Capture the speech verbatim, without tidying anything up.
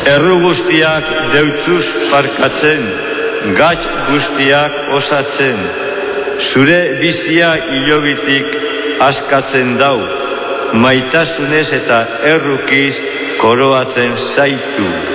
Erru guztiak deutzuz parkatzen, gatz guztiak osatzen, zure bizia hilobitik askatzen dau, maitasunez eta errukiz koroatzen zaitu.